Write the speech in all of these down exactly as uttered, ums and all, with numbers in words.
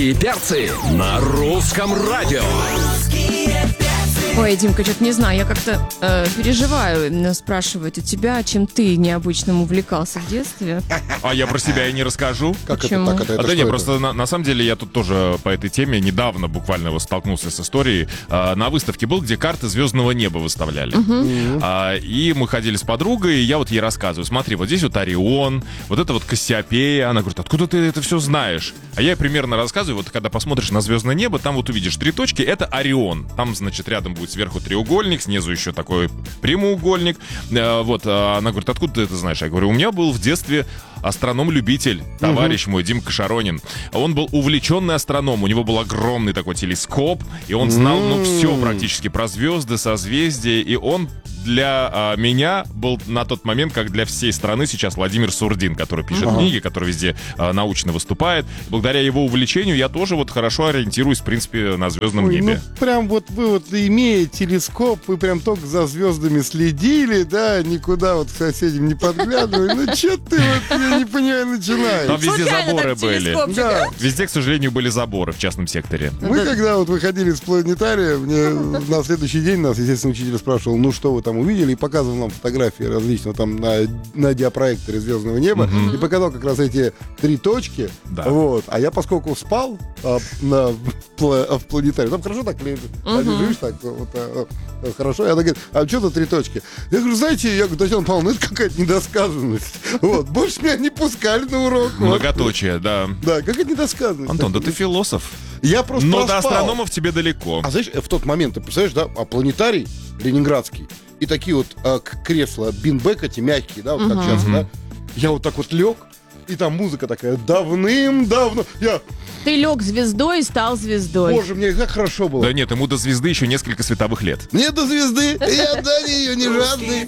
И перцы на русском радио. Ой, Димка, что-то не знаю, я как-то э, переживаю спрашивать у тебя, чем ты необычным увлекался в детстве. А я про себя и не расскажу. Как Почему? это так? Это, это А, да что не, это? просто на, на самом деле я тут тоже по этой теме недавно буквально вот столкнулся с историей. А, на выставке был, где карты звездного неба выставляли. Угу. А, и мы ходили с подругой, и я вот ей рассказываю: смотри, вот здесь вот Орион, вот это вот Кассиопея. Она говорит: откуда ты это все знаешь? А я ей примерно рассказываю: вот когда посмотришь на звездное небо, там вот увидишь три точки, это Орион. Там, значит, рядом будет сверху треугольник, снизу еще такой прямоугольник. А, вот, а она говорит: откуда ты это знаешь? Я говорю: у меня был в детстве астроном-любитель, товарищ мой, Димка Шаронин. Он был увлеченный астроном, у него был огромный такой телескоп, и он знал, ну, все практически про звезды, созвездия, и он для а, меня был на тот момент, как для всей страны сейчас, Владимир Сурдин, который пишет Ага. книги, который везде а, научно выступает. Благодаря его увлечению я тоже вот хорошо ориентируюсь, в принципе, на звездном Ой, небе. ну, прям вот вы вот, имея телескоп, вы прям только за звездами следили, да, никуда вот к соседям не подглядывали. Ну, что ты вот, я не понимаю, Там начинаешь. везде Случайно заборы так были. телескопчик, Да. Везде, к сожалению, были заборы в частном секторе. Мы когда вот выходили с планетария, мне на следующий день нас, естественно, учитель спрашивал: ну что вы там увидели, и показывал нам фотографии различного там на, на диапроекторе звездного неба, и показал как раз эти три точки. Да. Вот. А я, поскольку спал а, на, пла- в планетарии, там хорошо так лежишь, а лежишь так вот, а, а, хорошо, и она говорит: а что за три точки? Я говорю: знаете, я говорю: Татьяна Павловна, это какая-то недосказанность. Вот. Больше меня не пускали на урок. Вот. Многоточие, да. Да, какая-то недосказанность. Антон, да ты философ. Я просто Но до проспал. астрономов тебе далеко. А знаешь, в тот момент, ты представляешь, да, а планетарий ленинградский, и такие вот а, к- кресла бинбэк эти мягкие, да, вот как сейчас, да, я вот так вот лег, и там музыка такая давным-давно, я, Ты лег звездой и стал звездой. боже, мне как хорошо было. Да нет, ему до звезды еще несколько световых лет. Мне до звезды, я до нее не жадный.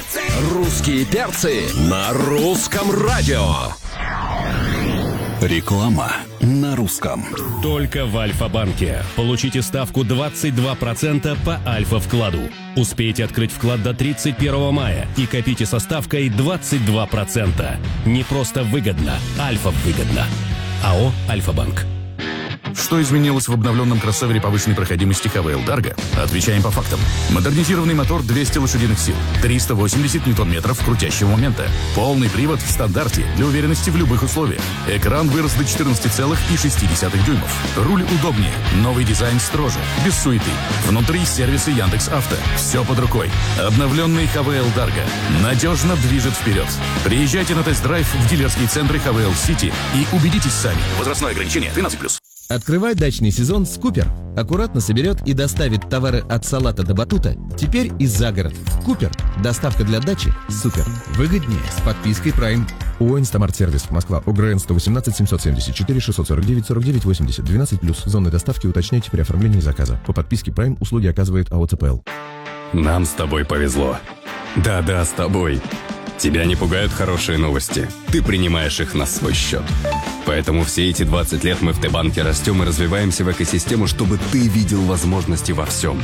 Русские перцы на русском радио. Реклама на русском. Только в Альфа-банке. Получите ставку двадцать два процента по Альфа-вкладу. Успейте открыть вклад до тридцать первого мая и копите со ставкой двадцать два процента. Не просто выгодно, Альфа-выгодно. АО «Альфа-банк». Что изменилось в обновленном кроссовере повышенной проходимости ха вэ эл Dargo? Отвечаем по фактам. Модернизированный мотор двести лошадиных сил, триста восемьдесят ньютон-метров крутящего момента, полный привод в стандарте для уверенности в любых условиях. Экран вырос до четырнадцати целых шести десятых дюймов. Руль удобнее, новый дизайн строже, без суеты. Внутри сервисы Яндекс.Авто. Все под рукой. Обновленный ха вэ эл Dargo надежно движет вперед. Приезжайте на тест-драйв в дилерские центры ха вэ эл City и убедитесь сами. Возрастное ограничение тринадцать плюс. Открывай дачный сезон с Купер. Аккуратно соберет и доставит товары от салата до батута. Теперь и за город. Купер. Доставка для дачи. Супер. Выгоднее с подпиской Prime. ООО «Инстамарт-сервис», Москва, ОГРН сто восемнадцать семьсот семьдесят четыре шестьсот сорок девять сорок девять восемьдесят, двенадцать плюс. Зоны доставки уточняйте при оформлении заказа. По подписке Prime услуги оказывает АО ЦПЛ. Нам с тобой повезло. Да-да, с тобой. Тебя не пугают хорошие новости. Ты принимаешь их на свой счет. Поэтому все эти двадцать лет мы в Т-банке растем и развиваемся в экосистему, чтобы ты видел возможности во всем.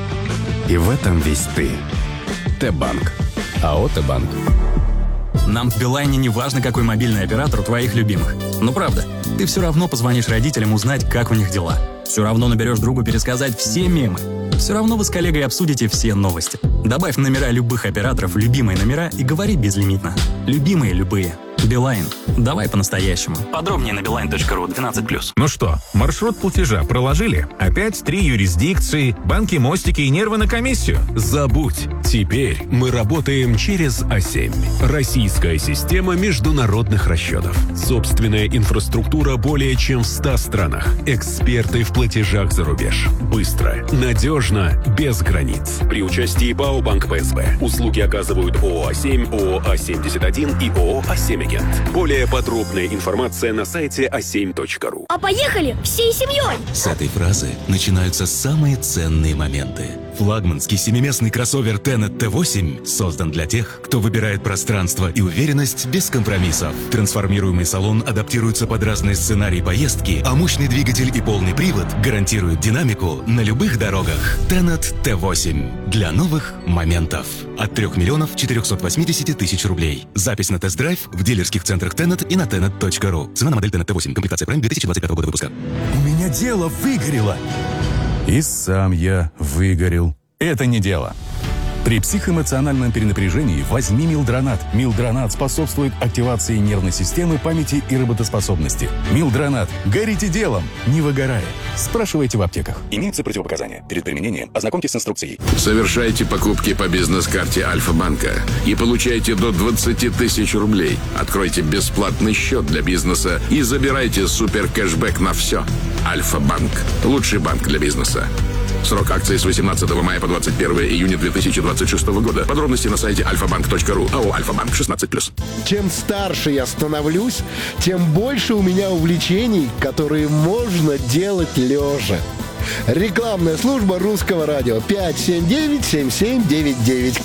И в этом весь ты. Т-банк. АО «Т-банк». Нам в Билайне не важно, какой мобильный оператор у твоих любимых. Ну правда, ты все равно позвонишь родителям узнать, как у них дела. Все равно наберешь другу пересказать все мемы. Все равно вы с коллегой обсудите все новости. Добавь номера любых операторов в любимые номера и говори безлимитно. Любимые любые. Билайн. Давай по-настоящему. Подробнее на билайн точка ру, двенадцать плюс. Ну что, маршрут платежа проложили? Опять три юрисдикции, банки, мостики и нервы на комиссию? Забудь. Теперь мы работаем через А семь. Российская система международных расчетов. Собственная инфраструктура более чем в ста странах. Эксперты в платежах за рубеж. Быстро, надежно, без границ. При участии ПАО «Банк Пэ Эс Бэ». Услуги оказывают ООО «А семь», ООО «А семьдесят один» и ООО «А семь Агент». Более подробная информация на сайте а семь точка ру. А поехали всей семьей! С этой фразы начинаются самые ценные моменты. Флагманский семиместный кроссовер Tenet ти восемь создан для тех, кто выбирает пространство и уверенность без компромиссов. Трансформируемый салон адаптируется под разные сценарии поездки, а мощный двигатель и полный привод гарантируют динамику на любых дорогах. Tenet ти восемь. Для новых моментов. От трех миллионов четырехсот восьмидесяти тысяч рублей. Запись на тест-драйв в дилерских центрах Tenet и на tenet точка ру. Цена на модель Tenet ти восемь. Комплектация Prime две тысячи двадцать пятого года выпуска. У меня дело выгорело. И сам я выгорел. Это не дело. При психоэмоциональном перенапряжении возьми Милдронат. Милдронат способствует активации нервной системы, памяти и работоспособности. Милдронат. Горите делом, не выгорая. Спрашивайте в аптеках. Имеются противопоказания. Перед применением ознакомьтесь с инструкцией. Совершайте покупки по бизнес-карте Альфа-банка и получайте до двадцать тысяч рублей. Откройте бесплатный счет для бизнеса и забирайте супер кэшбэк на все. Альфа-банк. Лучший банк для бизнеса. Срок акции с восемнадцатого мая по двадцать первое июня две тысячи двадцать шестого года. Подробности на сайте альфа банк точка ру. АО «Альфа-банк» шестнадцать плюс. Чем старше я становлюсь, тем больше у меня увлечений, которые можно делать лежа. Рекламная служба Русского радио. пять семь девять семь семь девять девять.